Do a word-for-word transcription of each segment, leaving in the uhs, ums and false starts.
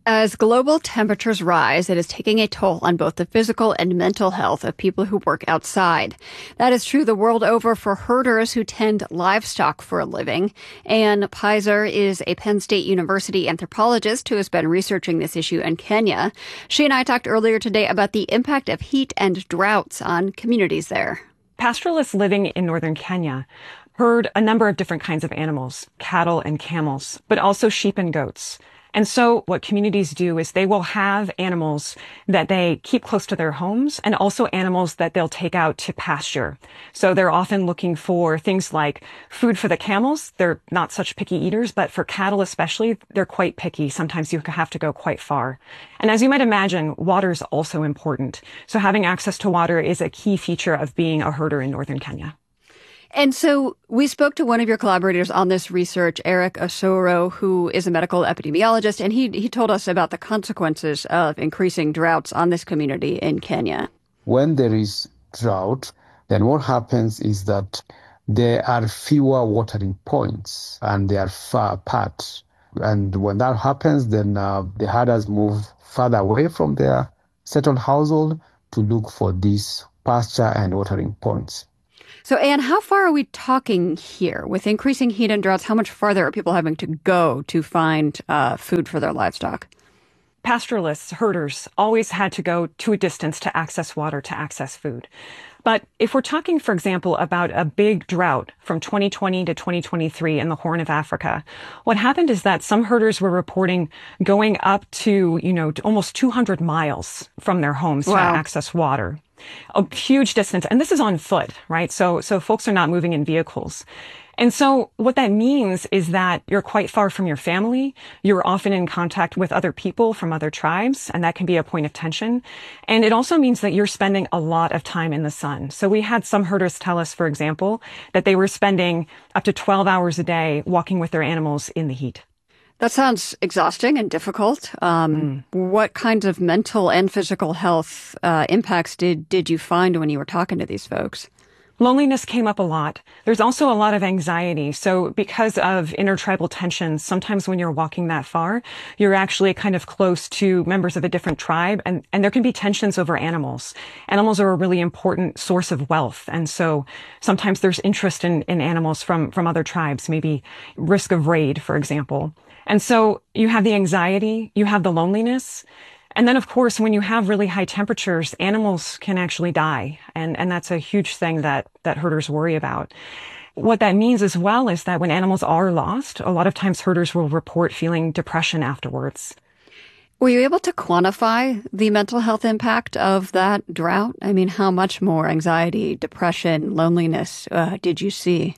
As global temperatures rise, it is taking a toll on both the physical and mental health of people who work outside. That is true the world over for herders who tend livestock for a living. Ann Pizer is a Penn State University anthropologist who has been researching this issue in Kenya. She and I talked earlier today about the impact of heat and droughts on communities there. Pastoralists living in northern Kenya herd a number of different kinds of animals, cattle and camels, but also sheep and goats. And so what communities do is they will have animals that they keep close to their homes and also animals that they'll take out to pasture. So they're often looking for things like food for the camels. They're not such picky eaters, but for cattle especially, they're quite picky. Sometimes you have to go quite far. And as you might imagine, water is also important. So having access to water is a key feature of being a herder in northern Kenya. And so we spoke to one of your collaborators on this research, Eric Osoro, who is a medical epidemiologist, and he he told us about the consequences of increasing droughts on this community in Kenya. When there is drought, then what happens is that there are fewer watering points and they are far apart. And when that happens, then uh, the herders move further away from their settled household to look for these pasture and watering points. So, Anne, how far are we talking here? With increasing heat and droughts, how much farther are people having to go to find uh, food for their livestock? Pastoralists, herders, always had to go to a distance to access water, to access food. But if we're talking, for example, about a big drought from twenty twenty to twenty twenty-three in the Horn of Africa, what happened is that some herders were reporting going up to, you know, almost two hundred miles from their homes wow. to access water. A huge distance. And this is on foot, right? So, so folks are not moving in vehicles. And so what that means is that you're quite far from your family. You're often in contact with other people from other tribes, and that can be a point of tension. And it also means that you're spending a lot of time in the sun. So we had some herders tell us, for example, that they were spending up to twelve hours a day walking with their animals in the heat. That sounds exhausting and difficult. Um, mm. What kinds of mental and physical health uh, impacts did, did you find when you were talking to these folks? Loneliness came up a lot. There's also a lot of anxiety. So because of intertribal tensions, sometimes when you're walking that far, you're actually kind of close to members of a different tribe, and, and there can be tensions over animals. Animals are a really important source of wealth. And so sometimes there's interest in, in animals from, from other tribes, maybe risk of raid, for example. And so you have the anxiety, you have the loneliness. And then, of course, when you have really high temperatures, animals can actually die. And, and that's a huge thing that, that herders worry about. What that means as well is that when animals are lost, a lot of times herders will report feeling depression afterwards. Were you able to quantify the mental health impact of that drought? I mean, how much more anxiety, depression, loneliness uh, did you see?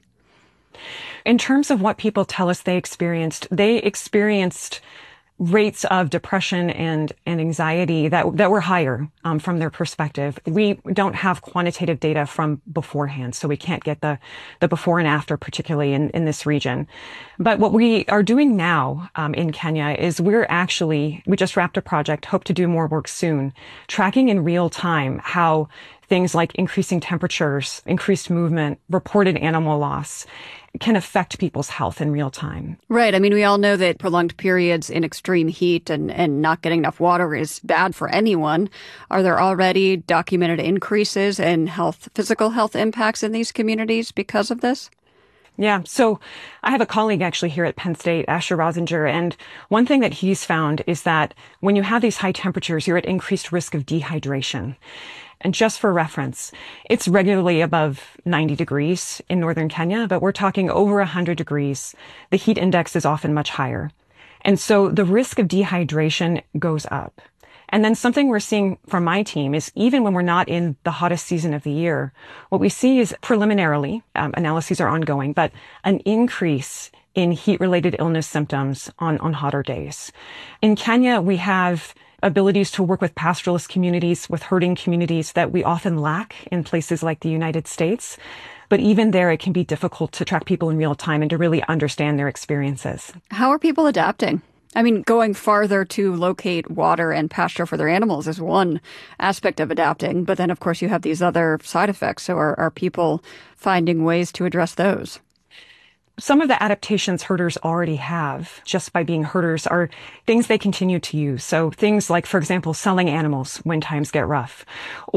In terms of what people tell us they experienced, they experienced rates of depression and, and anxiety that, that were higher, um, from their perspective. We don't have quantitative data from beforehand, so we can't get the, the before and after, particularly in, in this region. But what we are doing now, um, in Kenya is we're actually, we just wrapped a project, hope to do more work soon, tracking in real time how things like increasing temperatures, increased movement, reported animal loss can affect people's health in real time. Right. I mean, we all know that prolonged periods in extreme heat and, and not getting enough water is bad for anyone. Are there already documented increases in health, physical health impacts in these communities because of this? Yeah. So I have a colleague actually here at Penn State, Asher Rosinger, and one thing that he's found is that when you have these high temperatures, you're at increased risk of dehydration. And just for reference, it's regularly above ninety degrees in northern Kenya, but we're talking over one hundred degrees. The heat index is often much higher. And so the risk of dehydration goes up. And then something we're seeing from my team is even when we're not in the hottest season of the year, what we see is preliminarily, um, analyses are ongoing, but an increase in heat-related illness symptoms on, on hotter days. In Kenya, we have abilities to work with pastoralist communities, with herding communities that we often lack in places like the United States. But even there, it can be difficult to track people in real time and to really understand their experiences. How are people adapting? I mean, going farther to locate water and pasture for their animals is one aspect of adapting. But then, of course, you have these other side effects. So are, are people finding ways to address those? Some of the adaptations herders already have just by being herders are things they continue to use. So things like, for example, selling animals when times get rough,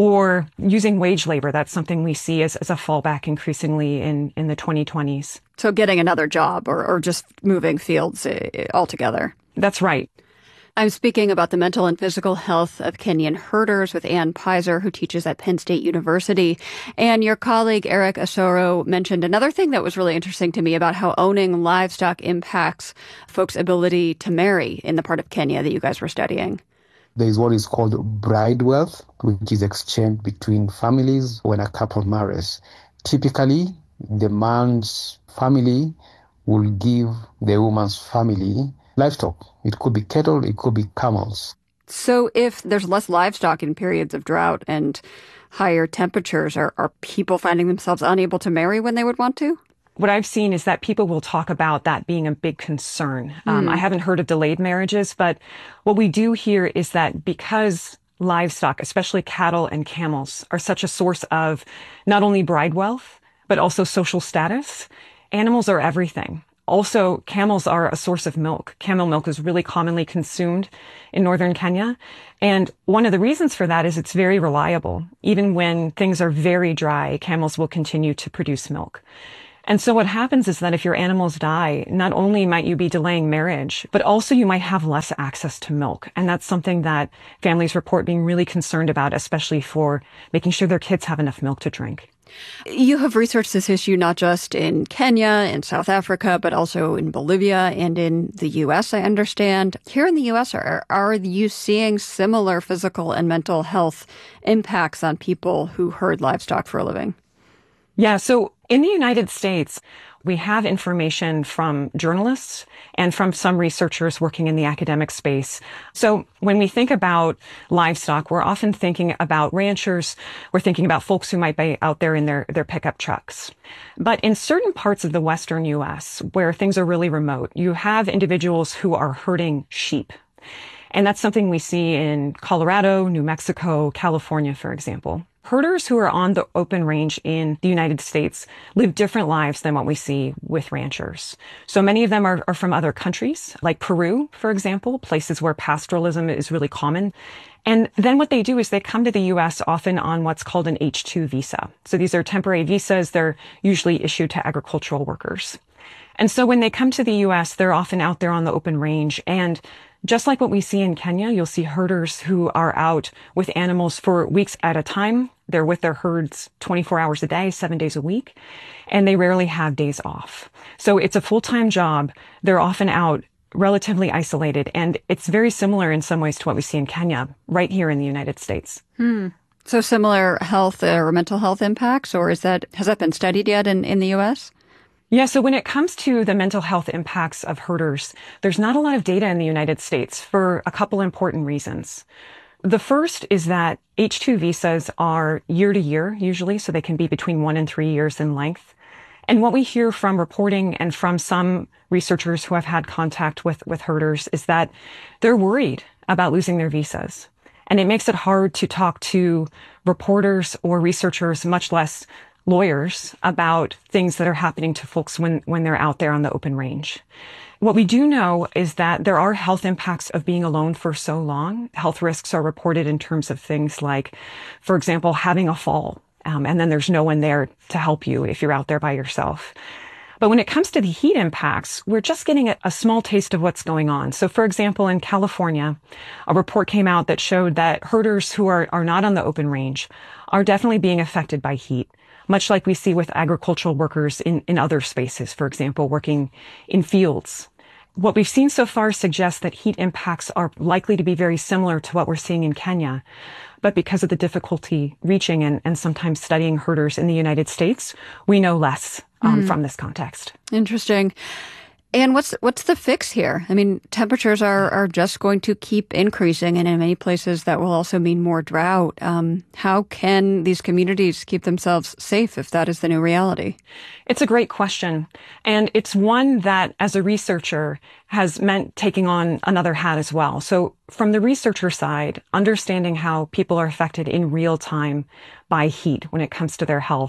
or using wage labor. That's something we see as, as a fallback increasingly in, in the twenty twenties. So getting another job or, or just moving fields uh, altogether. That's right. I'm speaking about the mental and physical health of Kenyan herders with Ann Pizer, who teaches at Penn State University. And your colleague, Eric Asoro, mentioned another thing that was really interesting to me about how owning livestock impacts folks' ability to marry in the part of Kenya that you guys were studying. There is what is called bride wealth, which is exchanged between families when a couple marries. Typically, the man's family will give the woman's family livestock. It could be cattle, it could be camels. So if there's less livestock in periods of drought and higher temperatures, are, are people finding themselves unable to marry when they would want to? What I've seen is that people will talk about that being a big concern. Mm. Um, I haven't heard of delayed marriages, but what we do hear is that because livestock, especially cattle and camels, are such a source of not only bride wealth, but also social status, animals are everything. Also, camels are a source of milk. Camel milk is really commonly consumed in northern Kenya. And one of the reasons for that is it's very reliable. Even when things are very dry, camels will continue to produce milk. And so what happens is that if your animals die, not only might you be delaying marriage, but also you might have less access to milk. And that's something that families report being really concerned about, especially for making sure their kids have enough milk to drink. You have researched this issue not just in Kenya, in South Africa, but also in Bolivia and in the U S, I understand. Here in the U S, are, are you seeing similar physical and mental health impacts on people who herd livestock for a living? Yeah, so in the United States, we have information from journalists and from some researchers working in the academic space. So when we think about livestock, we're often thinking about ranchers. We're thinking about folks who might be out there in their, their pickup trucks. But in certain parts of the Western U S, where things are really remote, you have individuals who are herding sheep. And that's something we see in Colorado, New Mexico, California, for example. Herders who are on the open range in the United States live different lives than what we see with ranchers. So many of them are, are from other countries, like Peru, for example, places where pastoralism is really common. And then what they do is they come to the U S often on what's called an H two visa. So these are temporary visas. They're usually issued to agricultural workers. And so when they come to the U S, they're often out there on the open range. And just like what we see in Kenya, you'll see herders who are out with animals for weeks at a time. They're with their herds twenty-four hours a day, seven days a week, and they rarely have days off. So it's a full-time job. They're often out relatively isolated, and it's very similar in some ways to what we see in Kenya, right here in the United States. Hmm. So similar health or mental health impacts, or is that has that been studied yet in, in the U S? Yeah, so when it comes to the mental health impacts of herders, there's not a lot of data in the United States for a couple important reasons. The first is that H two visas are year to year, usually, so they can be between one and three years in length. And what we hear from reporting and from some researchers who have had contact with, with herders is that they're worried about losing their visas. And it makes it hard to talk to reporters or researchers, much less lawyers, about things that are happening to folks when, when they're out there on the open range. What we do know is that there are health impacts of being alone for so long. Health risks are reported in terms of things like, for example, having a fall, um, and then there's no one there to help you if you're out there by yourself. But when it comes to the heat impacts, we're just getting a, a small taste of what's going on. So, for example, in California, a report came out that showed that herders who are, are not on the open range are definitely being affected by heat, much like we see with agricultural workers in, in other spaces, for example, working in fields. What we've seen so far suggests that heat impacts are likely to be very similar to what we're seeing in Kenya. But because of the difficulty reaching and, and sometimes studying herders in the United States, we know less um, mm. from this context. Interesting. And what's what's the fix here? I mean, temperatures are, are just going to keep increasing, and in many places that will also mean more drought. Um, how can these communities keep themselves safe if that is the new reality? It's a great question. And it's one that, as a researcher, has meant taking on another hat as well. So from the researcher side, understanding how people are affected in real time by heat when it comes to their health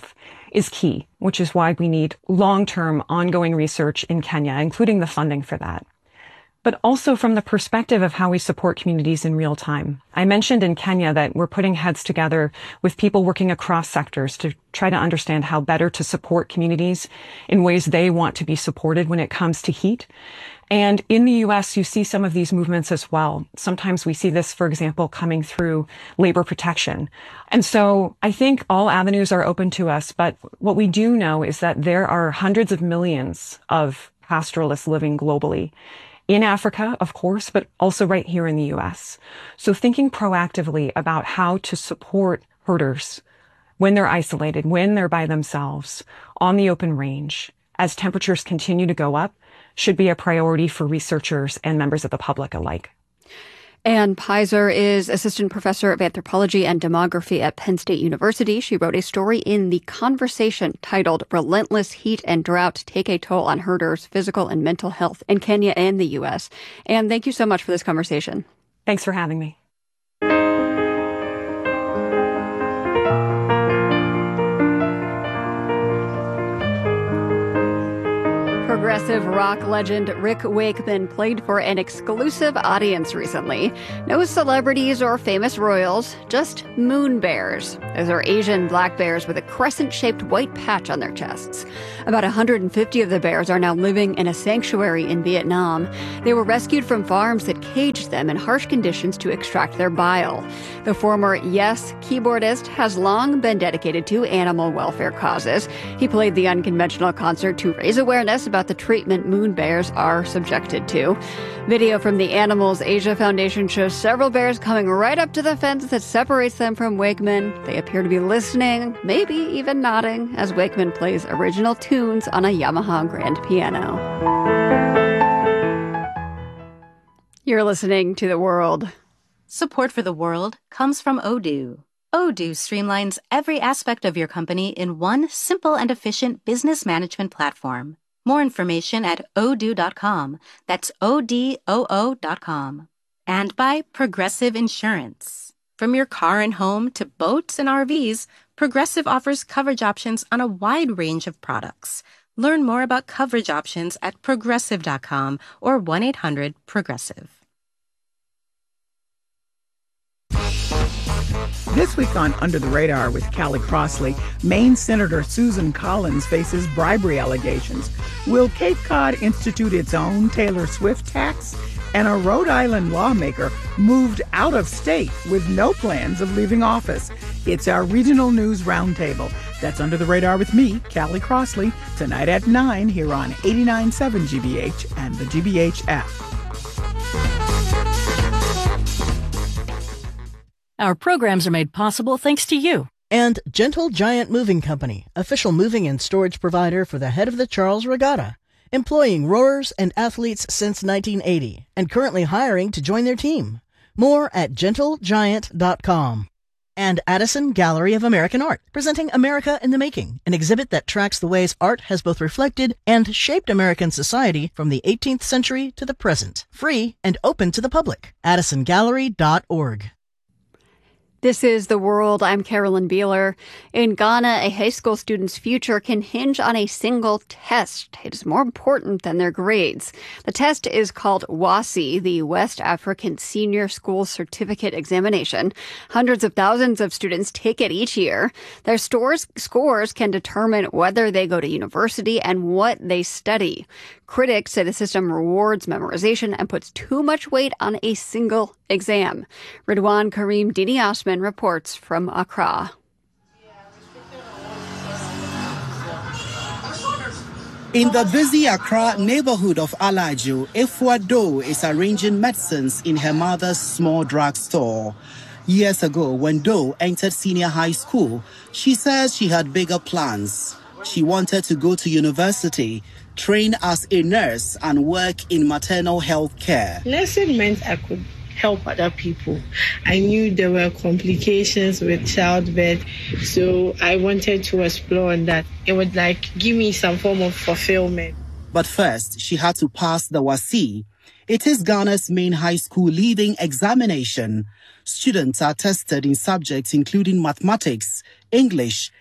is key, which is why we need long-term ongoing research in Kenya, including the funding for that. But also from the perspective of how we support communities in real time. I mentioned in Kenya that we're putting heads together with people working across sectors to try to understand how better to support communities in ways they want to be supported when it comes to heat. And in the U S, you see some of these movements as well. Sometimes we see this, for example, coming through labor protection. And so I think all avenues are open to us. But what we do know is that there are hundreds of millions of pastoralists living globally. In Africa, of course, but also right here in the U S. So thinking proactively about how to support herders when they're isolated, when they're by themselves on the open range, as temperatures continue to go up, should be a priority for researchers and members of the public alike. Ann Peiser is assistant professor of anthropology and demography at Penn State University. She wrote a story in The Conversation titled Relentless Heat and Drought Take a Toll on Herders' Physical and Mental Health in Kenya and the U S. Ann, thank you so much for this conversation. Thanks for having me. Progressive rock legend Rick Wakeman played for an exclusive audience recently. No celebrities or famous royals, just moon bears. Those are Asian black bears with a crescent-shaped white patch on their chests. About one hundred fifty of the bears are now living in a sanctuary in Vietnam. They were rescued from farms that caged them in harsh conditions to extract their bile. The former Yes keyboardist has long been dedicated to animal welfare causes. He played the unconventional concert to raise awareness about the treatment moon bears are subjected to. Video from the Animals Asia Foundation shows several bears coming right up to the fence that separates them from Wakeman. They appear to be listening, maybe even nodding, as Wakeman plays original tunes on a Yamaha grand piano. You're listening to The World. Support for The World comes from Odoo. Odoo streamlines every aspect of your company in one simple and efficient business management platform. More information at odoo dot com. That's O D O O dot com. And by Progressive Insurance. From your car and home to boats and R Vs, Progressive offers coverage options on a wide range of products. Learn more about coverage options at progressive dot com or one eight hundred progressive. This week on Under the Radar with Callie Crossley, Maine Senator Susan Collins faces bribery allegations. Will Cape Cod institute its own Taylor Swift tax? And a Rhode Island lawmaker moved out of state with no plans of leaving office. It's our regional news roundtable. That's Under the Radar with me, Callie Crossley, tonight at nine here on eighty-nine point seven G B H and the G B H app. Our programs are made possible thanks to you. And Gentle Giant Moving Company, official moving and storage provider for the head of the Charles Regatta, employing rowers and athletes since nineteen eighty, and currently hiring to join their team. More at gentle giant dot com. And Addison Gallery of American Art, presenting America in the Making, an exhibit that tracks the ways art has both reflected and shaped American society from the eighteenth century to the present. Free and open to the public. addison gallery dot org. This is The World. I'm Carolyn Beeler. In Ghana, a high school student's future can hinge on a single test. It is more important than their grades. The test is called WASSCE, the West African Senior School Certificate Examination. Hundreds of thousands of students take it each year. Their stores, scores can determine whether they go to university and what they study. Critics say the system rewards memorization and puts too much weight on a single exam. Ridwan Karim Dini Osman reports from Accra. In the busy Accra neighborhood of Alajo, Efua Doe is arranging medicines in her mother's small drugstore. Years ago, when Doe entered senior high school, she says she had bigger plans. She wanted to go to university, train as a nurse, and work in maternal health care. Nursing meant I could help other people. I knew there were complications with childbirth, so I wanted to explore on that. It would like give me some form of fulfillment. But first, she had to pass the WASSCE. It is Ghana's main high school leaving examination. Students are tested in subjects including mathematics, English,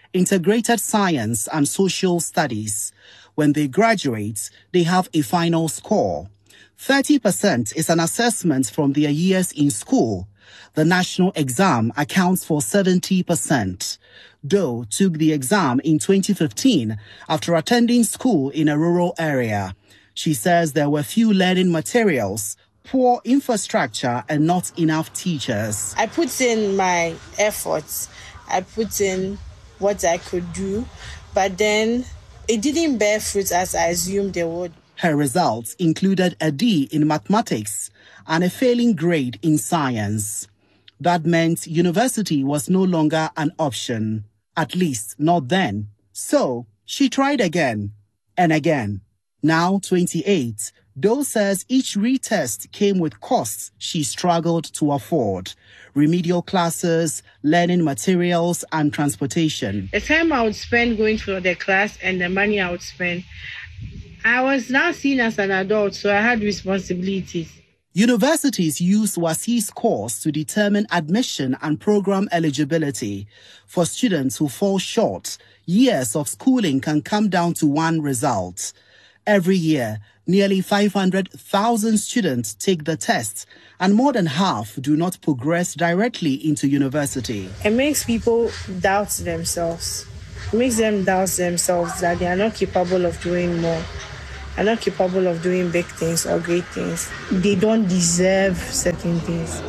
integrated science and social studies. When they graduate, they have a final score. thirty percent is an assessment from their years in school. The national exam accounts for seventy percent. Doe took the exam in twenty fifteen after attending school in a rural area. She says there were few learning materials, poor infrastructure, and not enough teachers. I put in my efforts. I put in what I could do, but then it didn't bear fruit as I assumed it would. Her results included a D in mathematics and a failing grade in science. That meant university was no longer an option, at least not then. So she tried again and again. Now twenty-eight, Doe says each retest came with costs she struggled to afford. Remedial classes, learning materials, and transportation. The time I would spend going to the class and the money I would spend, I was now seen as an adult, so I had responsibilities. Universities use WASSCE's scores to determine admission and program eligibility. For students who fall short, years of schooling can come down to one result. Every year, nearly five hundred thousand students take the test, and more than half do not progress directly into university. It makes people doubt themselves. It makes them doubt themselves that they are not capable of doing more, are not capable of doing big things or great things. They don't deserve certain things.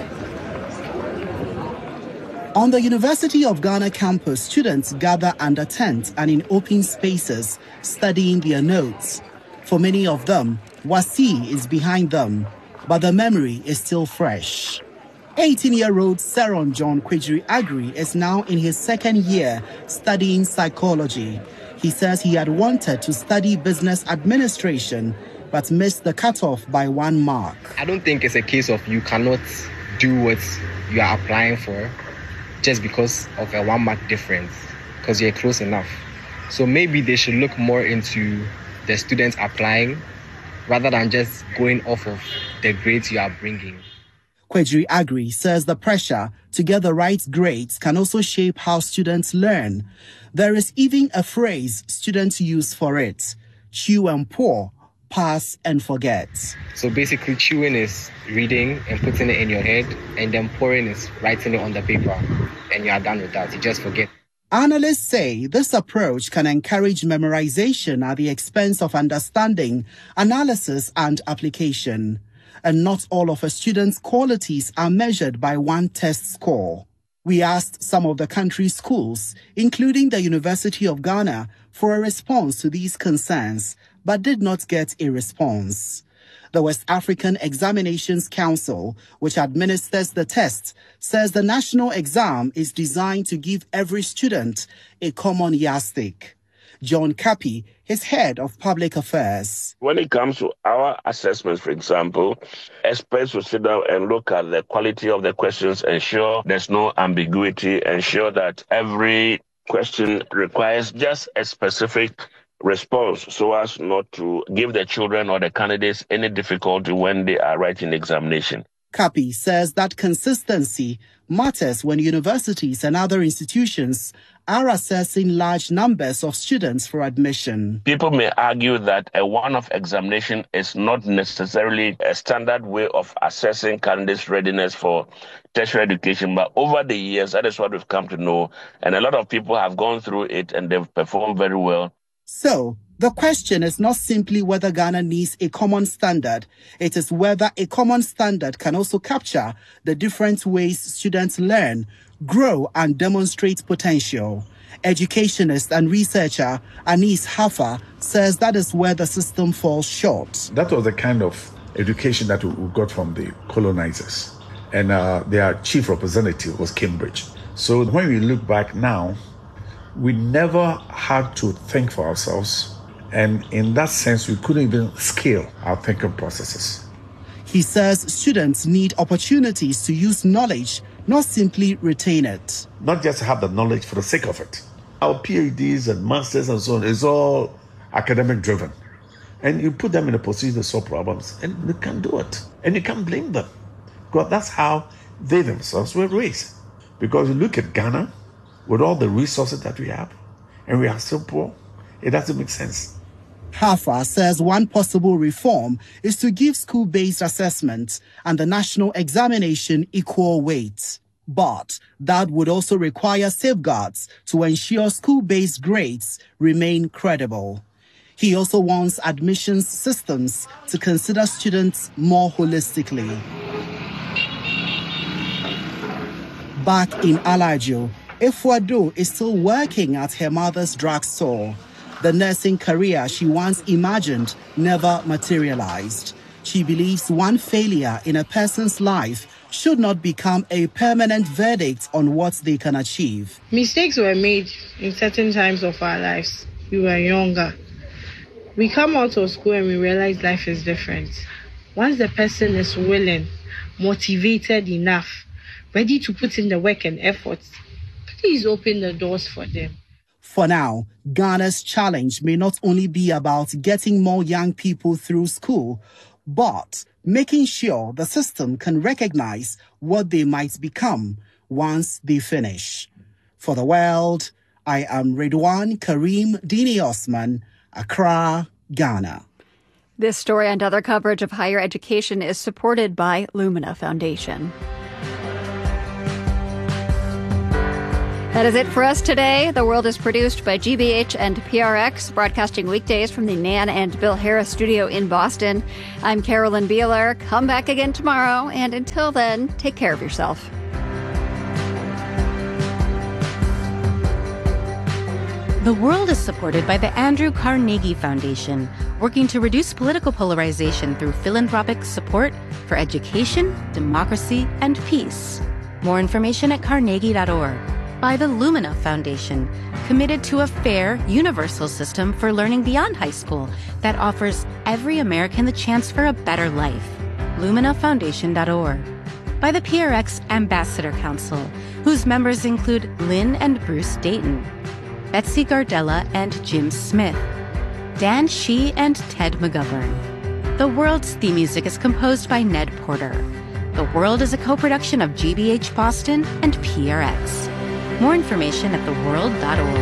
On the University of Ghana campus, students gather under tents and in open spaces, studying their notes. For many of them, WASSCE is behind them, but the memory is still fresh. eighteen-year-old Saron John Kwejiri Agri is now in his second year studying psychology. He says he had wanted to study business administration, but missed the cutoff by one mark. I don't think it's a case of you cannot do what you are applying for just because of a one mark difference, because you're close enough. So maybe they should look more into the students applying rather than just going off of the grades you are bringing. Kwejiri Agri says the pressure to get the right grades can also shape how students learn. There is even a phrase students use for it: chew and pour, pass and forget. So basically, chewing is reading and putting it in your head, and then pouring is writing it on the paper, and you are done with that. You just forget. Analysts say this approach can encourage memorization at the expense of understanding, analysis, and application. And not all of a student's qualities are measured by one test score. We asked some of the country's schools, including the University of Ghana, for a response to these concerns, but did not get a response. The West African Examinations Council, which administers the test, says the national exam is designed to give every student a common yardstick. John Kapi is head of public affairs. When it comes to our assessments, for example, experts will sit down and look at the quality of the questions, ensure there's no ambiguity, ensure that every question requires just a specific response so as not to give the children or the candidates any difficulty when they are writing the examination. Kapi says that consistency matters when universities and other institutions are assessing large numbers of students for admission. People may argue that a one-off examination is not necessarily a standard way of assessing candidates' readiness for tertiary education, but over the years, that is what we've come to know, and a lot of people have gone through it and they've performed very well. So, the question is not simply whether Ghana needs a common standard. It is whether a common standard can also capture the different ways students learn, grow, and demonstrate potential. Educationist and researcher Anis Hafa says that is where the system falls short. That was the kind of education that we got from the colonizers. And uh, their chief representative was Cambridge. So when we look back now, we never had to think for ourselves. And in that sense, we couldn't even scale our thinking processes. He says students need opportunities to use knowledge, not simply retain it. Not just have the knowledge for the sake of it. Our PhDs and masters and so on is all academic driven. And you put them in a position to solve problems, and they can't do it. And you can't blame them, because that's how they themselves were raised. Because you look at Ghana, with all the resources that we have, and we are still poor. It doesn't make sense. Hafa says one possible reform is to give school-based assessment and the national examination equal weight. But that would also require safeguards to ensure school-based grades remain credible. He also wants admissions systems to consider students more holistically. Back in Alajo, Efuado is still working at her mother's drugstore. The nursing career she once imagined never materialized. She believes one failure in a person's life should not become a permanent verdict on what they can achieve. Mistakes were made in certain times of our lives. We were younger. We come out of school and we realize life is different. Once the person is willing, motivated enough, ready to put in the work and effort, please open the doors for them. For now, Ghana's challenge may not only be about getting more young people through school, but making sure the system can recognize what they might become once they finish. For the world, I am Redwan Karim Dini Osman, Accra, Ghana. This story and other coverage of higher education is supported by Lumina Foundation. That is it for us today. The World is produced by G B H and P R X, broadcasting weekdays from the Nan and Bill Harris studio in Boston. I'm Carolyn Beeler. Come back again tomorrow, and until then, take care of yourself. The World is supported by the Andrew Carnegie Foundation, working to reduce political polarization through philanthropic support for education, democracy, and peace. More information at carnegie dot org. By the Lumina Foundation, committed to a fair, universal system for learning beyond high school that offers every American the chance for a better life. lumina foundation dot org. By the P R X Ambassador Council, whose members include Lynn and Bruce Dayton, Betsy Gardella and Jim Smith, Dan Shee and Ted McGovern. The World's theme music is composed by Ned Porter. The World is a co-production of G B H Boston and P R X. More information at the world dot org.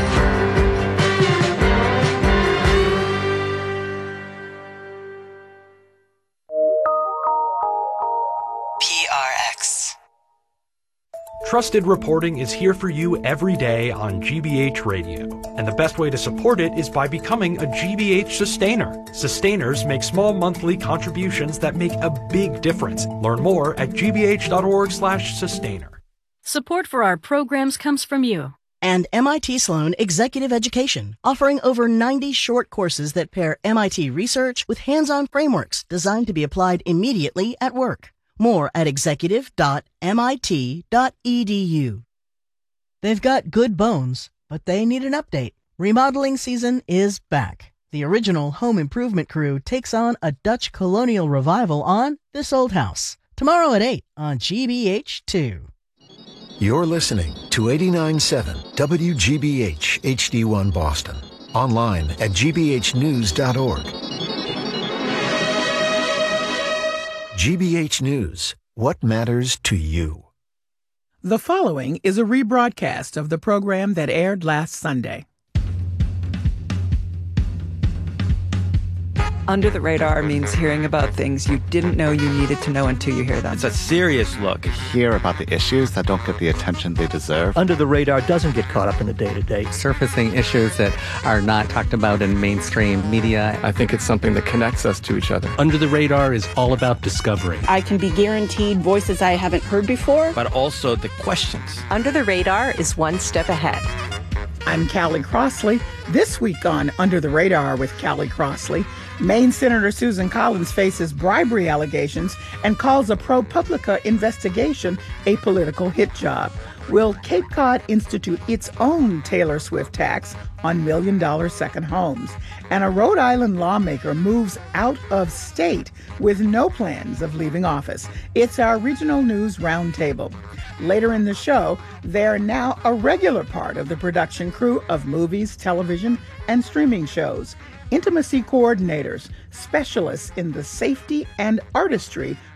P R X. Trusted reporting is here for you every day on G B H Radio, and the best way to support it is by becoming a G B H sustainer. Sustainers make small monthly contributions that make a big difference. Learn more at g b h dot org slash sustainer. Support for our programs comes from you. And M I T Sloan Executive Education, offering over ninety short courses that pair M I T research with hands-on frameworks designed to be applied immediately at work. More at executive dot m i t dot e d u. They've got good bones, but they need an update. Remodeling season is back. The original home improvement crew takes on a Dutch colonial revival on This Old House. Tomorrow at eight on G B H two. You're listening to eighty-nine point seven W G B H H D one Boston. Online at g b h news dot org. G B H News. What matters to you? The following is a rebroadcast of the program that aired last Sunday. Under the radar means hearing about things you didn't know you needed to know until you hear them. It's a serious look. Hear about the issues that don't get the attention they deserve. Under the radar doesn't get caught up in the day-to-day. Surfacing issues that are not talked about in mainstream media. I think it's something that connects us to each other. Under the radar is all about discovery. I can be guaranteed voices I haven't heard before. But also the questions. Under the radar is one step ahead. I'm Callie Crossley. This week on Under the Radar with Callie Crossley, Maine Senator Susan Collins faces bribery allegations and calls a ProPublica investigation a political hit job. Will Cape Cod institute its own Taylor Swift tax on million-dollar second homes? And a Rhode Island lawmaker moves out of state with no plans of leaving office. It's our regional news roundtable. Later in the show, they're now a regular part of the production crew of movies, television, and streaming shows. Intimacy coordinators, specialists in the safety and artistry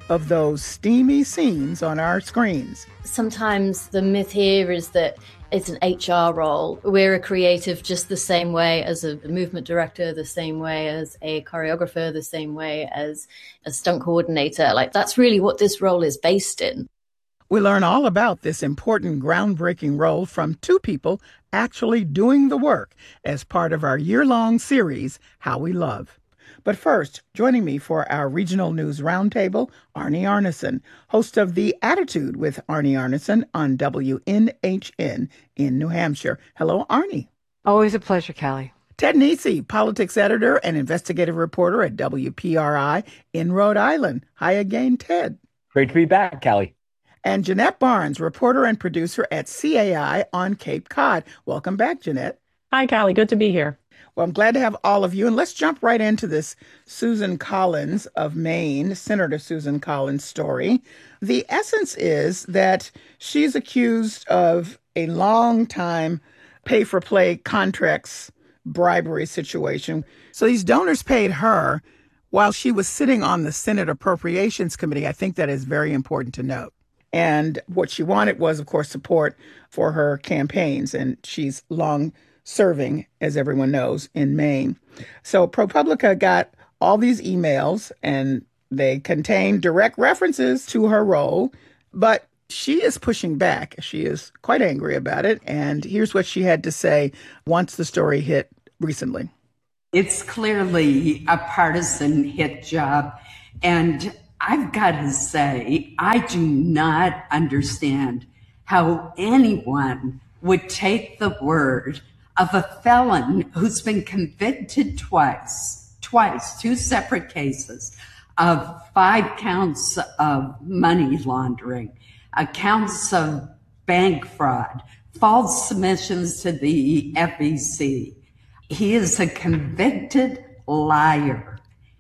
of those steamy scenes on our screens. Sometimes the myth here is that it's an H R role. We're a creative just the same way as a movement director, the same way as a choreographer, the same way as a stunt coordinator. Like, that's really what this role is based in. We learn all about this important, groundbreaking role from two people actually doing the work as part of our year-long series, How We Love. But first, joining me for our Regional News Roundtable, Arnie Arnesen, host of The Attitude with Arnie Arnesen on W N H N in New Hampshire. Hello, Arnie. Always a pleasure, Callie. Ted Nesi, politics editor and investigative reporter at W P R I in Rhode Island. Hi again, Ted. Great to be back, Callie. And Jeanette Barnes, reporter and producer at C A I on Cape Cod. Welcome back, Jeanette. Hi, Callie. Good to be here. Well, I'm glad to have all of you. And let's jump right into this Susan Collins of Maine, Senator Susan Collins story. The essence is that she's accused of a long time pay-for-play contracts bribery situation. So these donors paid her while she was sitting on the Senate Appropriations Committee. I think that is very important to note. And what she wanted was, of course, support for her campaigns. And she's long serving, as everyone knows, in Maine. So ProPublica got all these emails, and they contain direct references to her role. But she is pushing back. She is quite angry about it. And here's what she had to say once the story hit recently. It's clearly a partisan hit job. And I've got to say, I do not understand how anyone would take the word of a felon who's been convicted twice, twice, two separate cases of five counts of money laundering, accounts of bank fraud, false submissions to the F E C. He is a convicted liar.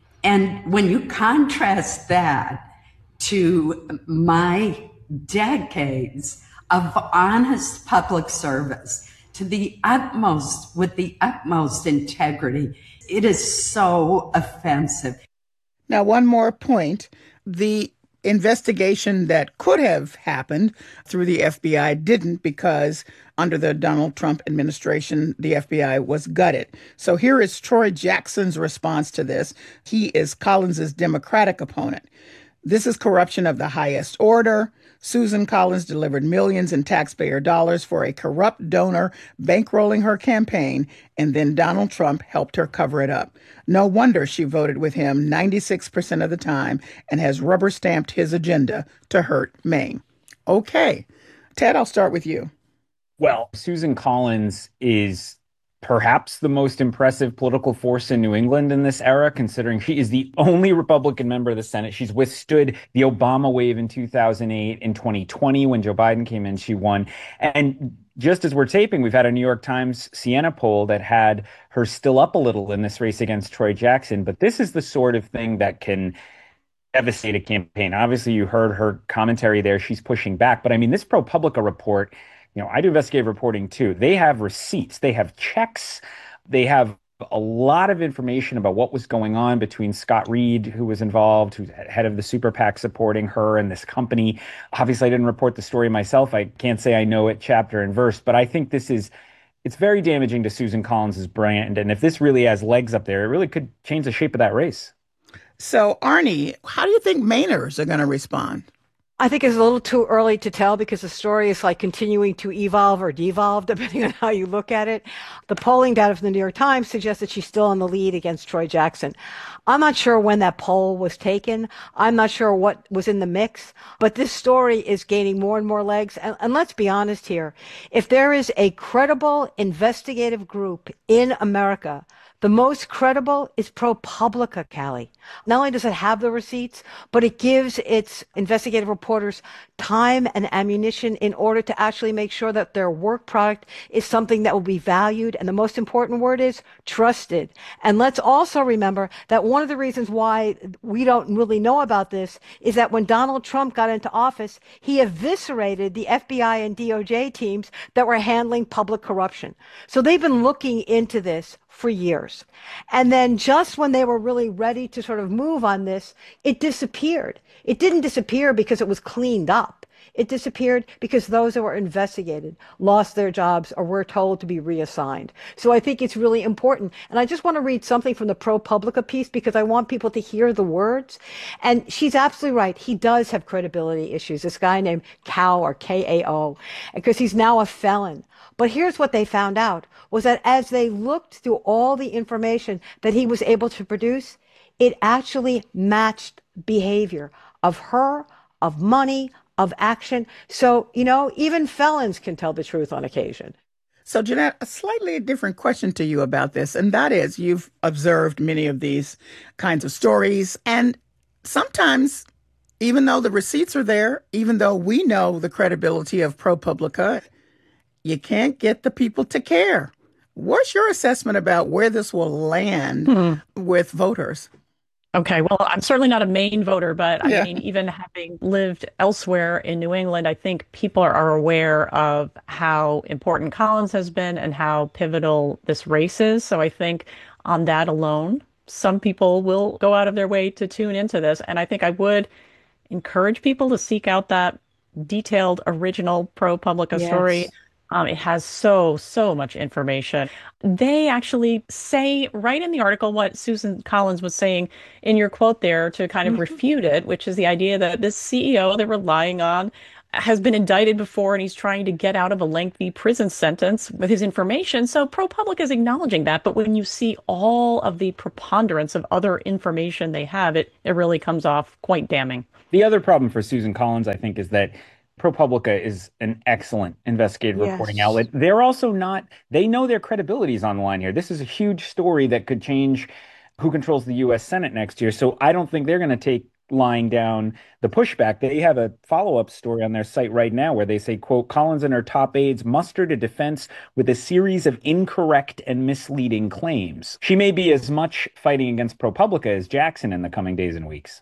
And when you contrast that to my decades of honest public service, to the utmost, with the utmost integrity, it is so offensive. Now, one more point. The investigation that could have happened through the F B I didn't, because under the Donald Trump administration, the F B I was gutted. So here is Troy Jackson's response to this. He is Collins's Democratic opponent. This is corruption of the highest order. Susan Collins delivered millions in taxpayer dollars for a corrupt donor bankrolling her campaign, and then Donald Trump helped her cover it up. No wonder she voted with him ninety-six percent of the time and has rubber-stamped his agenda to hurt Maine. Okay. Ted, I'll start with you. Well, Susan Collins is perhaps the most impressive political force in New England in this era, considering she is the only Republican member of the Senate. She's withstood the Obama wave in two thousand eight. In twenty twenty, when Joe Biden came in, she won. And just as we're taping, we've had a New York Times Siena poll that had her still up a little in this race against Troy Jackson. But this is the sort of thing that can devastate a campaign. Obviously, you heard her commentary there. She's pushing back. But I mean, this ProPublica report, you know, I do investigative reporting too. They have receipts, they have checks, they have a lot of information about what was going on between Scott Reed, who was involved, who's head of the super PAC supporting her and this company. Obviously, I didn't report the story myself. I can't say I know it chapter and verse, but I think this is, it's very damaging to Susan Collins's brand. And if this really has legs up there, it really could change the shape of that race. So, Arnie, how do you think Mainers are going to respond? I think it's a little too early to tell, because the story is like continuing to evolve or devolve, depending on how you look at it. The polling data from the New York Times suggests that she's still in the lead against Troy Jackson. I'm not sure when that poll was taken. I'm not sure what was in the mix, but this story is gaining more and more legs. And, and let's be honest here. If there is a credible investigative group in America, the most credible is ProPublica, Callie. Not only does it have the receipts, but it gives its investigative reporters time and ammunition in order to actually make sure that their work product is something that will be valued. And the most important word is trusted. And let's also remember that one of the reasons why we don't really know about this is that when Donald Trump got into office, he eviscerated the F B I and D O J teams that were handling public corruption. So they've been looking into this for years. And then just when they were really ready to sort of move on this, it disappeared. It didn't disappear because it was cleaned up. It disappeared because those that were investigated lost their jobs or were told to be reassigned. So I think it's really important. And I just want to read something from the ProPublica piece because I want people to hear the words. And she's absolutely right. He does have credibility issues. This guy named Kao or K A O, because he's now a felon. But here's what they found out was that as they looked through all the information that he was able to produce, it actually matched behavior of her, of money, of action. So, you know, even felons can tell the truth on occasion. So, Jeanette, a slightly different question to you about this, and that is you've observed many of these kinds of stories, and sometimes, even though the receipts are there, even though we know the credibility of ProPublica, you can't get the people to care. What's your assessment about where this will land hmm. with voters? Okay, well, I'm certainly not a Maine voter, but I Yeah. mean, even having lived elsewhere in New England, I think people are aware of how important Collins has been and how pivotal this race is. So I think on that alone, some people will go out of their way to tune into this. And I think I would encourage people to seek out that detailed original ProPublica Yes. story. Um, it has so, so much information. They actually say right in the article what Susan Collins was saying in your quote there to kind of Mm-hmm. refute it, which is the idea that this C E O they're relying on has been indicted before and he's trying to get out of a lengthy prison sentence with his information. So ProPublica is acknowledging that. But when you see all of the preponderance of other information they have, it, it really comes off quite damning. The other problem for Susan Collins, I think, is that ProPublica is an excellent investigative Yes. reporting outlet. They're also not, they know their credibility is on the line here. This is a huge story that could change who controls the U S Senate next year. So I don't think they're going to take lying down the pushback. They have a follow-up story on their site right now where they say, quote, Collins and her top aides mustered a defense with a series of incorrect and misleading claims. She may be as much fighting against ProPublica as Jackson in the coming days and weeks.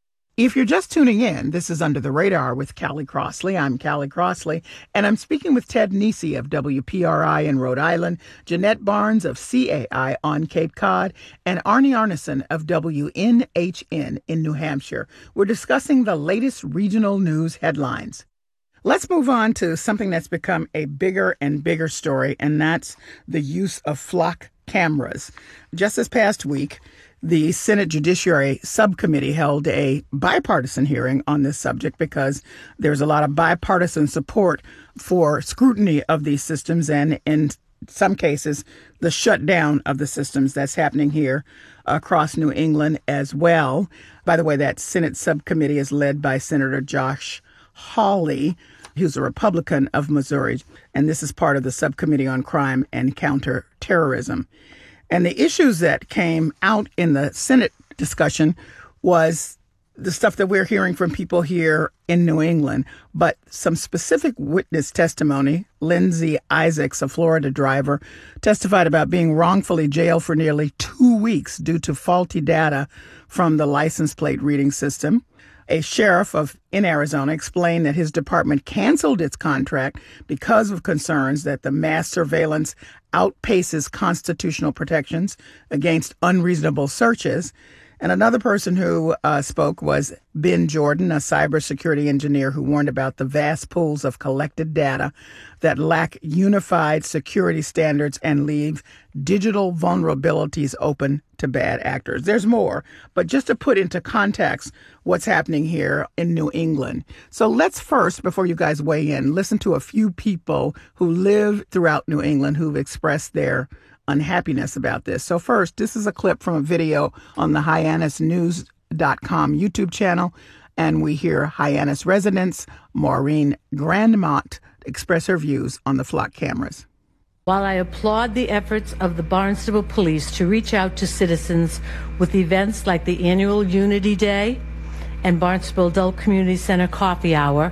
If you're just tuning in, this is Under the Radar with Callie Crossley. I'm Callie Crossley, and I'm speaking with Ted Nesi of W P R I in Rhode Island, Jeanette Barnes of C A I on Cape Cod, and Arnie Arneson of W N H N in New Hampshire. We're discussing the latest regional news headlines. Let's move on to something that's become a bigger and bigger story, and that's the use of flock cameras. Just this past week, the Senate Judiciary Subcommittee held a bipartisan hearing on this subject because there's a lot of bipartisan support for scrutiny of these systems and, in some cases, the shutdown of the systems that's happening here across New England as well. By the way, that Senate Subcommittee is led by Senator Josh Hawley, who's a Republican of Missouri, and this is part of the Subcommittee on Crime and Counterterrorism. And the issues that came out in the Senate discussion was the stuff that we're hearing from people here in New England, but some specific witness testimony. Lindsay Isaacs, a Florida driver, testified about being wrongfully jailed for nearly two weeks due to faulty data from the license plate reading system. A sheriff of in Arizona explained that his department canceled its contract because of concerns that the mass surveillance outpaces constitutional protections against unreasonable searches. And another person who uh, spoke was Ben Jordan, a cybersecurity engineer who warned about the vast pools of collected data that lack unified security standards and leave digital vulnerabilities open to bad actors. There's more, but just to put into context what's happening here in New England. So let's first, before you guys weigh in, listen to a few people who live throughout New England who've expressed their unhappiness about this. So first, this is a clip from a video on the Hyannis News dot com YouTube channel, and we hear Hyannis residents Maureen Grandmont express her views on the flock cameras. While I applaud the efforts of the Barnstable Police to reach out to citizens with events like the annual Unity Day and Barnstable Adult Community Center Coffee Hour,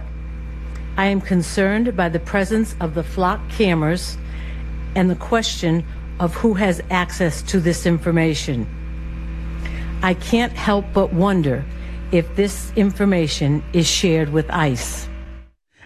I am concerned by the presence of the flock cameras and the question of who has access to this information. I can't help but wonder if this information is shared with ICE.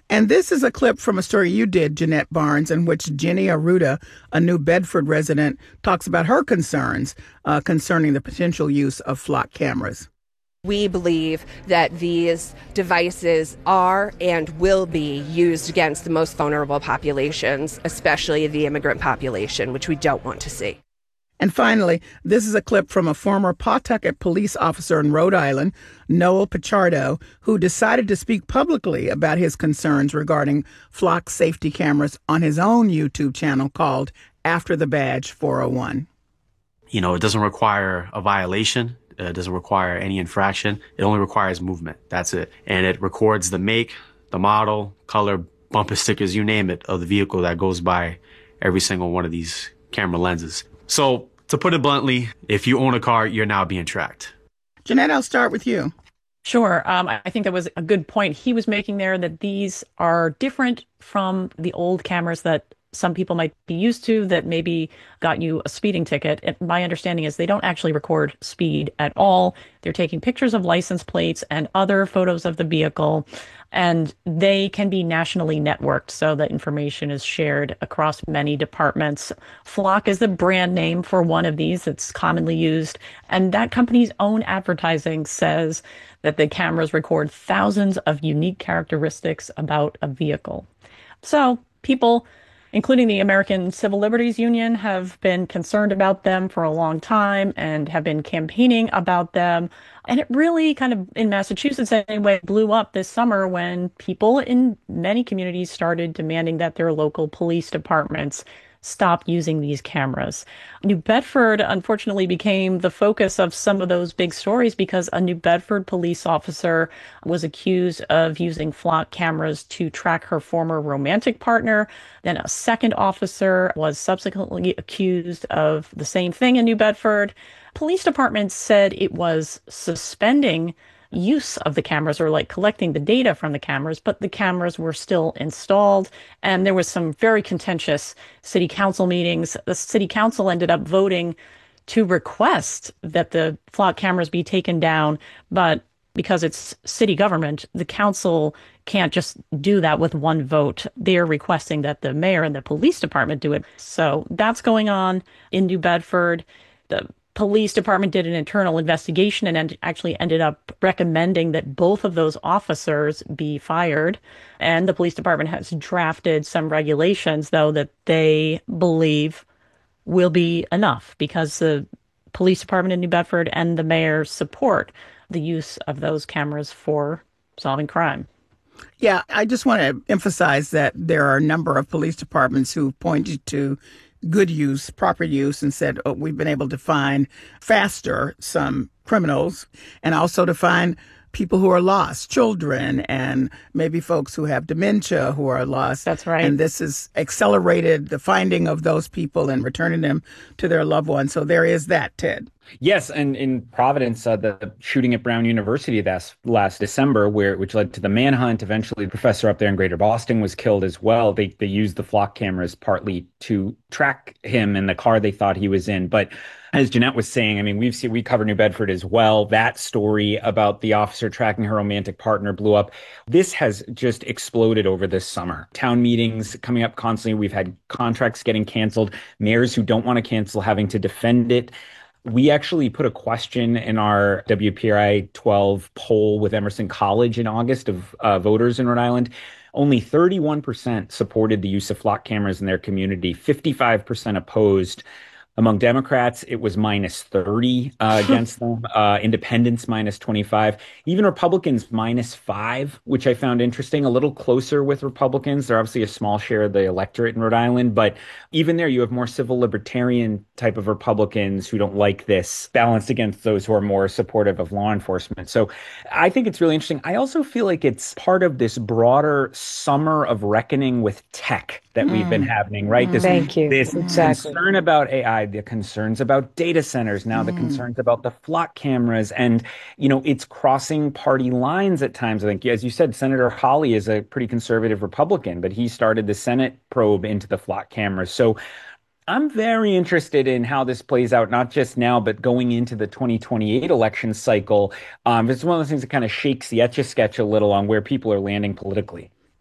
And this is a clip from a story you did, Jeanette Barnes, in which Jenny Arruda, a New Bedford resident, talks about her concerns uh, concerning the potential use of flock cameras. We believe that these devices are and will be used against the most vulnerable populations, especially the immigrant population, which we don't want to see. And finally, this is a clip from a former Pawtucket police officer in Rhode Island, Noel Pichardo, who decided to speak publicly about his concerns regarding flock safety cameras on his own YouTube channel called After the Badge four oh one. You know, it doesn't require a violation. It doesn't require any infraction. It only requires movement. That's it. And it records the make, the model, color, bumper stickers, you name it, of the vehicle that goes by every single one of these camera lenses. So to put it bluntly, if you own a car, you're now being tracked. Jeanette, I'll start with you. Sure. Um, I think that was a good point he was making there, that these are different from the old cameras that some people might be used to that maybe got you a speeding ticket. And my understanding is they don't actually record speed at all. They're taking pictures of license plates and other photos of the vehicle, and they can be nationally networked so that information is shared across many departments. Flock is the brand name for one of these that's commonly used, and that company's own advertising says that the cameras record thousands of unique characteristics about a vehicle. So people, including the American Civil Liberties Union, have been concerned about them for a long time and have been campaigning about them. And it really kind of, in Massachusetts anyway, blew up this summer when people in many communities started demanding that their local police departments stop using these cameras. New Bedford, unfortunately, became the focus of some of those big stories because a New Bedford police officer was accused of using flock cameras to track her former romantic partner. Then a second officer was subsequently accused of the same thing in New Bedford. Police departments said it was suspending use of the cameras, or like collecting the data from the cameras, but the cameras were still installed. And there was some very contentious city council meetings. The city council ended up voting to request that the flock cameras be taken down. But because it's city government, the council can't just do that with one vote. They're requesting that the mayor and the police department do it. So that's going on in New Bedford. The police department did an internal investigation and actually ended up recommending that both of those officers be fired. And the police department has drafted some regulations, though, that they believe will be enough because the police department in New Bedford and the mayor support the use of those cameras for solving crime. Yeah, I just want to emphasize that there are a number of police departments who pointed to good use, proper use, and said, oh, we've been able to find faster some criminals and also to find people who are lost, children, and maybe folks who have dementia who are lost. That's right. And this has accelerated the finding of those people and returning them to their loved ones. So there is that, Ted. Yes, and in Providence, uh, the shooting at Brown University last, last December, where which led to the manhunt. Eventually, the professor up there in Greater Boston was killed as well. They they used the flock cameras partly to track him in the car they thought he was in. But as Jeanette was saying, I mean, we've seen we cover New Bedford as well. That story about the officer tracking her romantic partner blew up. This has just exploded over this summer. Town meetings coming up constantly. We've had contracts getting canceled. Mayors who don't want to cancel having to defend it. We actually put a question in our W P R I twelve poll with Emerson College in August of uh, voters in Rhode Island. Only thirty-one percent supported the use of flock cameras in their community, fifty-five percent opposed. Among Democrats, it was minus thirty uh, against them. Uh, independents, minus twenty-five. Even Republicans, minus five, which I found interesting. A little closer with Republicans. They're obviously a small share of the electorate in Rhode Island. But even there, you have more civil libertarian type of Republicans who don't like this, balanced against those who are more supportive of law enforcement. So I think it's really interesting. I also feel like it's part of this broader summer of reckoning with tech that mm. we've been having, right? Mm. This, Thank you. This exactly. concern about A I, the concerns about data centers, now mm. the concerns about the flock cameras. And, you know, it's crossing party lines at times. I think, as you said, Senator Hawley is a pretty conservative Republican, but he started the Senate probe into the flock cameras. So I'm very interested in how this plays out, not just now, but going into the twenty twenty-eight election cycle. Um, it's one of those things that kind of shakes the Etch-a-Sketch a little on where people are landing politically.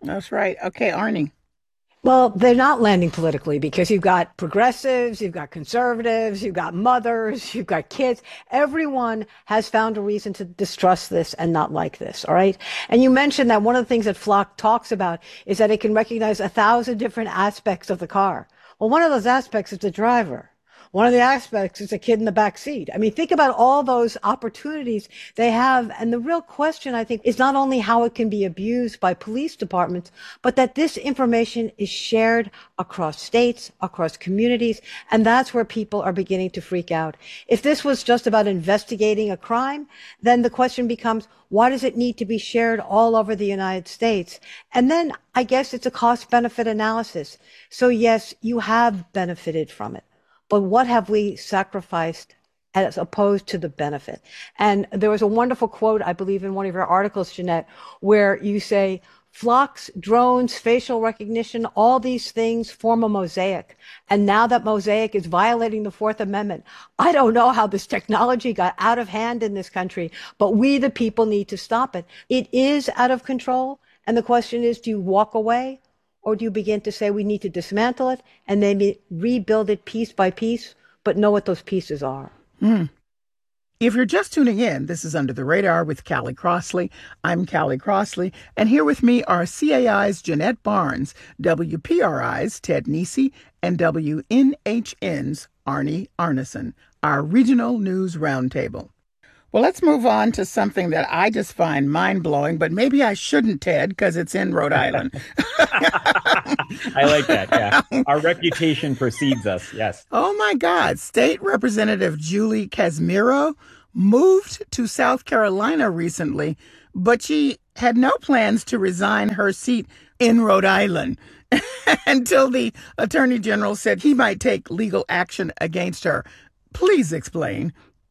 That's right. Okay, Arnie. Well, they're not landing politically because you've got progressives, you've got conservatives, you've got mothers, you've got kids. Everyone has found a reason to distrust this and not like this, all right? And you mentioned that one of the things that Flock talks about is that it can recognize a thousand different aspects of the car. Well, one of those aspects is the driver. One of the aspects is a kid in the back seat. I mean, think about all those opportunities they have. And the real question, I think, is not only how it can be abused by police departments, but that this information is shared across states, across communities. And that's where people are beginning to freak out. If this was just about investigating a crime, then the question becomes, why does it need to be shared all over the United States? And then I guess it's a cost-benefit analysis. So yes, you have benefited from it. But what have we sacrificed as opposed to the benefit? And there was a wonderful quote, I believe, in one of your articles, Jeanette, where you say, flocks, drones, facial recognition, all these things form a mosaic. And now that mosaic is violating the Fourth Amendment. I don't know how this technology got out of hand in this country, but we, the people, need to stop it. It is out of control. And the question is, do you walk away? Or do you begin to say we need to dismantle it and maybe rebuild it piece by piece, but know what those pieces are? Mm. If you're just tuning in, this is Under the Radar with Callie Crossley. I'm Callie Crossley, and here with me are C A I's Jeanette Barnes, W P R I's Ted Nesi, and W N H N's Arnie Arneson, our regional news roundtable. Well, let's move on to something that I just find mind-blowing, but maybe I shouldn't, Ted, because it's in Rhode Island. I like that, yeah. Our reputation precedes us, yes. Oh, my God. State Representative Julie Casimiro moved to South Carolina recently, but she had no plans to resign her seat in Rhode Island until the Attorney General said he might take legal action against her. Please explain.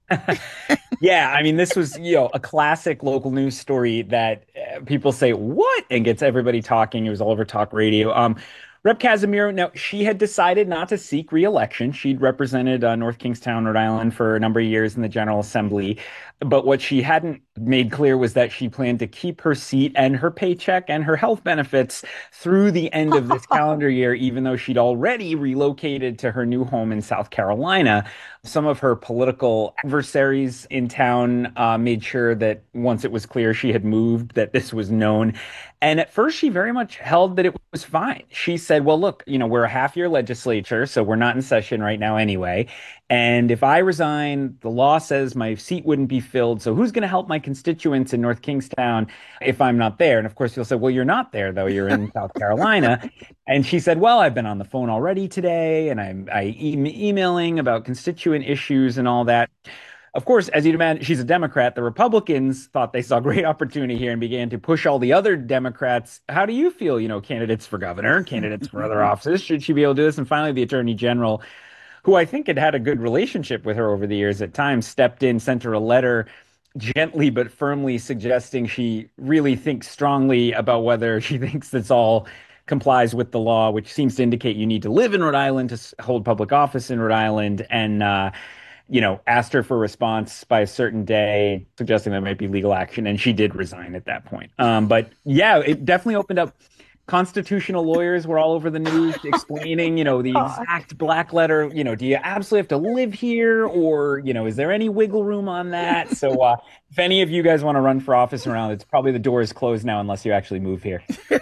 Yeah, I mean, this was, you know, a classic local news story that uh, people say, what? And gets everybody talking. It was all over talk radio. Um, Rep Casimiro, now, she had decided not to seek re-election. She'd represented uh, North Kingstown, Rhode Island for a number of years in the General Assembly. But what she hadn't made clear was that she planned to keep her seat and her paycheck and her health benefits through the end of this calendar year, even though she'd already relocated to her new home in South Carolina. Some of her political adversaries in town uh, made sure that once it was clear she had moved, that this was known. And at first, she very much held that it was fine. She said, well, look, you know, we're a half-year legislature, so we're not in session right now anyway. And if I resign, the law says my seat wouldn't be filled. So who's going to help my constituents in North Kingstown if I'm not there? And of course, you'll say, well, you're not there, though. You're in South Carolina. And she said, well, I've been on the phone already today, and I'm I e- emailing about constituent issues and all that. Of course, as you'd imagine, she's a Democrat. The Republicans thought they saw great opportunity here and began to push all the other Democrats. How do you feel, you know, candidates for governor, candidates for other offices? Should she be able to do this? And finally, the Attorney General, who I think had had a good relationship with her over the years at times, stepped in, sent her a letter gently but firmly suggesting she really thinks strongly about whether she thinks this all complies with the law, which seems to indicate you need to live in Rhode Island to hold public office in Rhode Island. And, uh, you know, asked her for a response by a certain day, suggesting there might be legal action. And she did resign at that point. Um, but yeah, it definitely opened up. Constitutional lawyers were all over the news explaining, you know, the exact black letter, you know, do you absolutely have to live here, or, you know, is there any wiggle room on that? So uh, if any of you guys want to run for office around, it's probably the door is closed now unless you actually move here.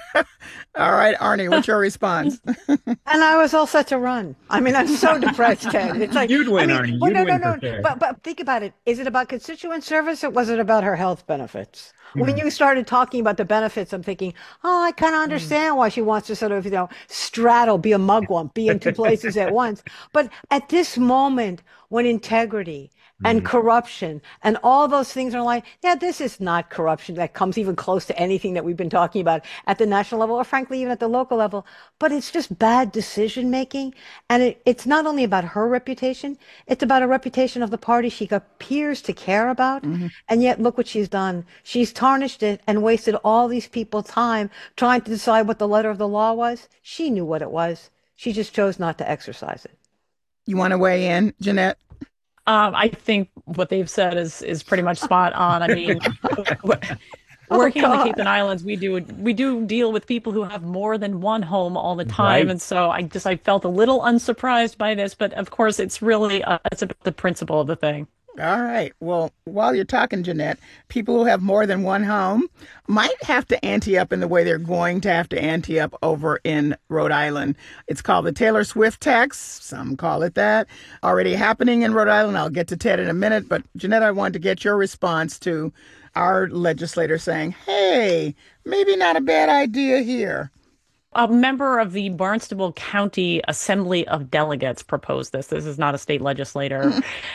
All right, Arnie, what's your response? And I was all set to run. I mean, I'm so depressed, Ted. It's like you'd win, I mean, Arnie. Well, you'd no, win no, for no. sure. But but think about it. Is it about constituent service, or was it about her health benefits? When you started talking about the benefits, I'm thinking, oh, I kind of understand why she wants to sort of, you know, straddle, be a mugwump, be in two places at once. But at this moment, when integrity and corruption and all those things are like, yeah, this is not corruption that comes even close to anything that we've been talking about at the national level, or frankly, even at the local level, but it's just bad decision making. And it, it's not only about her reputation, it's about a reputation of the party she appears to care about. Mm-hmm. And yet look what she's done. She's tarnished it and wasted all these people's time trying to decide what the letter of the law was. She knew what it was. She just chose not to exercise it. You want to weigh in, Jeanette? Um, I think what they've said is is pretty much spot on. I mean, Working oh, on the Cape and Islands, we do we do deal with people who have more than one home all the time, Right. and so I just I felt a little unsurprised by this, but of course it's really uh, it's about the principle of the thing. All right. Well, while you're talking, Jeanette, people who have more than one home might have to ante up in the way they're going to have to ante up over in Rhode Island. It's called the Taylor Swift tax. Some call it that. Already happening in Rhode Island. I'll get to Ted in a minute. But Jeanette, I wanted to get your response to our legislator saying, hey, maybe not a bad idea here. A member of the Barnstable County Assembly of Delegates proposed this. This is not a state legislator.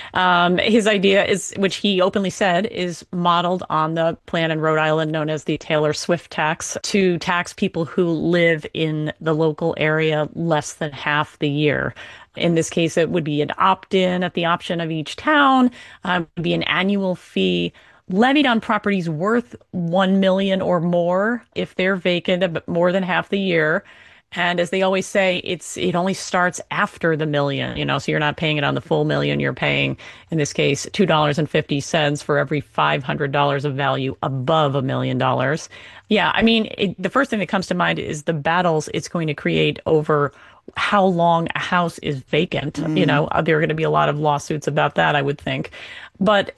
um, his idea is, which he openly said, is modeled on the plan in Rhode Island known as the Taylor Swift tax, to tax people who live in the local area less than half the year. In this case, it would be an opt-in at the option of each town. Um, it would be an annual fee levied on properties worth one million dollars or more if they're vacant more than half the year. And as they always say, it's it only starts after the million, you know, so you're not paying it on the full million. You're paying, in this case, two dollars and fifty cents for every five hundred dollars of value above a million dollars. Yeah, I mean, it, the first thing that comes to mind is the battles it's going to create over how long a house is vacant. Mm. You know, there are going to be a lot of lawsuits about that, I would think. But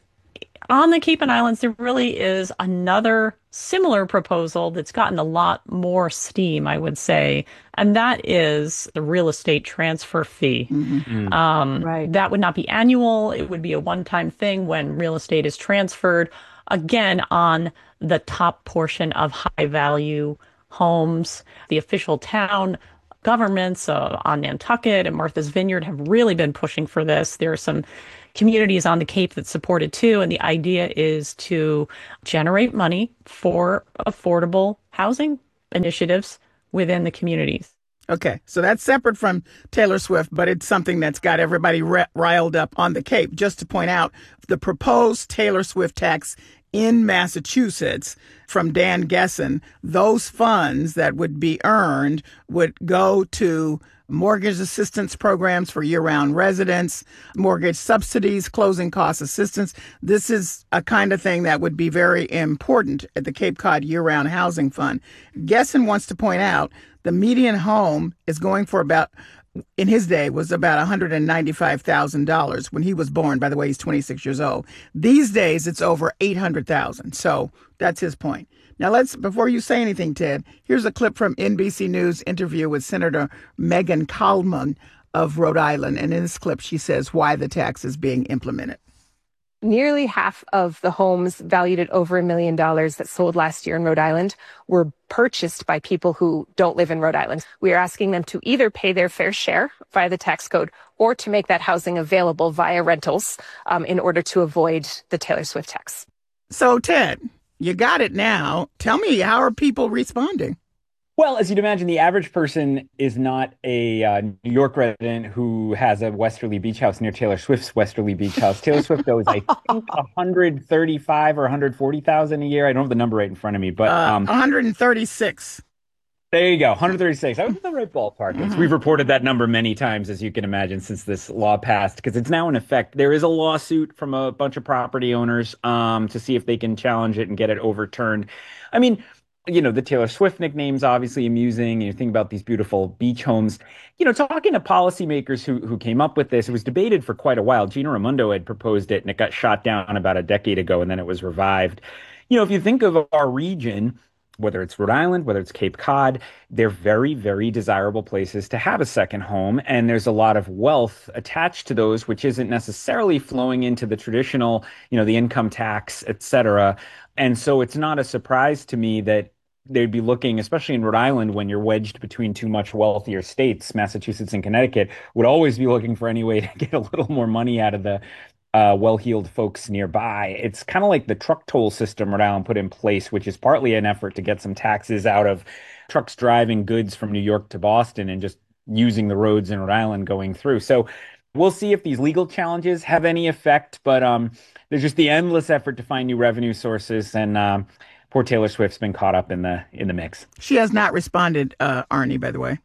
on the Cape and Islands, there really is another similar proposal that's gotten a lot more steam, I would say, and that is the real estate transfer fee. Mm-hmm. Um, right. That would not be annual. It would be a one-time thing when real estate is transferred, again, on the top portion of high-value homes. The official town governments uh, on Nantucket and Martha's Vineyard have really been pushing for this. There are some communities on the Cape that support it too. And the idea is to generate money for affordable housing initiatives within the communities. Okay, so that's separate from Taylor Swift, but it's something that's got everybody re- riled up on the Cape. Just to point out, the proposed Taylor Swift tax in Massachusetts from Dan Gessen, those funds that would be earned would go to mortgage assistance programs for year-round residents, mortgage subsidies, closing cost assistance. This is a kind of thing that would be very important at the Cape Cod Year-Round Housing Fund. Gessen wants to point out the median home is going for about, in his day, was about one hundred ninety-five thousand dollars when he was born. By the way, he's twenty-six years old. These days, it's over eight hundred thousand dollars. So that's his point. Now, let's, before you say anything, Ted, here's a clip from N B C News interview with Senator Megan Kallman of Rhode Island. And in this clip, she says why the tax is being implemented. Nearly half of the homes valued at over a million dollars that sold last year in Rhode Island were purchased by people who don't live in Rhode Island. We are asking them to either pay their fair share via the tax code or to make that housing available via rentals um, in order to avoid the Taylor Swift tax. So, Ted, you got it now. Tell me, how are people responding? Well, as you'd imagine, the average person is not a uh, New York resident who has a Westerly Beach house near Taylor Swift's Westerly Beach house. Taylor Swift owes, I think, one hundred thirty-five or one hundred forty thousand a year. I don't have the number right in front of me, but uh, um, one hundred thirty-six. There you go, one hundred thirty-six. I was in the right ballpark. Mm-hmm. We've reported that number many times, as you can imagine, since this law passed, because it's now in effect. There is a lawsuit from a bunch of property owners um, to see if they can challenge it and get it overturned. I mean, you know, the Taylor Swift nickname's obviously amusing. You think about these beautiful beach homes. You know, talking to policymakers who who came up with this, it was debated for quite a while. Gina Raimondo had proposed it, and it got shot down about a decade ago, and then it was revived. You know, if you think of our region, whether it's Rhode Island, whether it's Cape Cod, they're very, very desirable places to have a second home. And there's a lot of wealth attached to those, which isn't necessarily flowing into the traditional, you know, the income tax, et cetera. And so it's not a surprise to me that they'd be looking, especially in Rhode Island, when you're wedged between two much wealthier states, Massachusetts and Connecticut, would always be looking for any way to get a little more money out of the Uh, well-heeled folks nearby. It's kind of like the truck toll system Rhode Island put in place, which is partly an effort to get some taxes out of trucks driving goods from New York to Boston and just using the roads in Rhode Island going through. So we'll see if these legal challenges have any effect, but um, there's just the endless effort to find new revenue sources, and um, poor Taylor Swift's been caught up in the in the mix. She has not responded, uh, Arnie, by the way.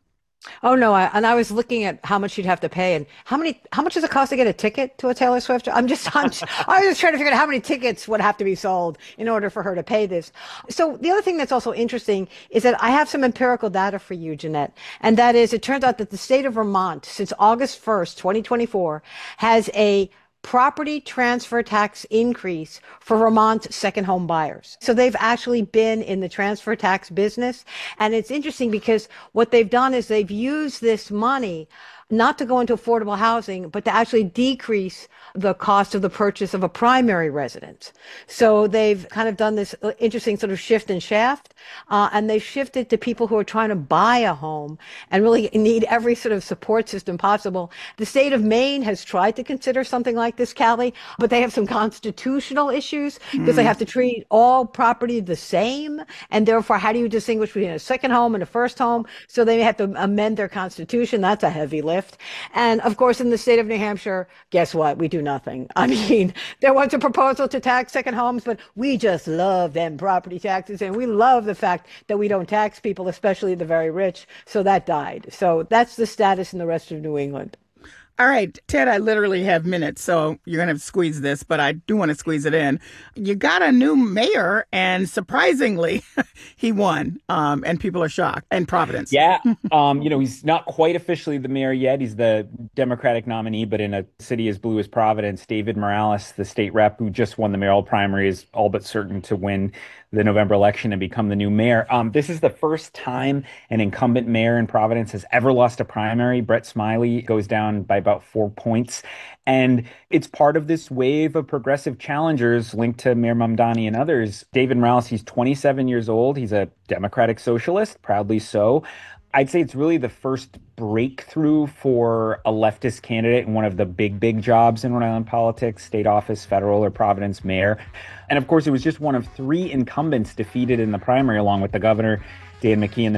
Oh no, I, and I was looking at how much you'd have to pay and how many, how much does it cost to get a ticket to a Taylor Swift? I'm just, I'm just, I was just trying to figure out how many tickets would have to be sold in order for her to pay this. So the other thing that's also interesting is that I have some empirical data for you, Jeanette, and that is it turns out that the state of Vermont since August first, twenty twenty-four has a property transfer tax increase for Vermont second home buyers. So they've actually been in the transfer tax business. And it's interesting because what they've done is they've used this money not to go into affordable housing, but to actually decrease the cost of the purchase of a primary residence. So they've kind of done this interesting sort of shift and shaft, uh, and they've shifted to people who are trying to buy a home and really need every sort of support system possible. The state of Maine has tried to consider something like this, Callie, but they have some constitutional issues because mm. they have to treat all property the same. And therefore, how do you distinguish between a second home and a first home? So they have to amend their constitution. That's a heavy lift. And of course, in the state of New Hampshire, guess what? We do nothing. I mean, there was a proposal to tax second homes, but we just love them property taxes. And we love the fact that we don't tax people, especially the very rich. So that died. So that's the status in the rest of New England. All right, Ted, I literally have minutes, so you're going to have to squeeze this, but I do want to squeeze it in. You got a new mayor, and surprisingly, he won, um, and people are shocked, in Providence. Yeah, um, you know, he's not quite officially the mayor yet. He's the Democratic nominee, but in a city as blue as Providence, David Morales, the state rep who just won the mayoral primary, is all but certain to win the November election and become the new mayor. Um, this is the first time an incumbent mayor in Providence has ever lost a primary. Brett Smiley goes down by about four points. And it's part of this wave of progressive challengers linked to Mayor Mamdani and others. David Morales, he's twenty-seven years old. He's a Democratic socialist, proudly so. I'd say it's really the first breakthrough for a leftist candidate in one of the big, big jobs in Rhode Island politics, state office, federal, or Providence mayor. And of course, it was just one of three incumbents defeated in the primary, along with the governor, Dan McKee, and the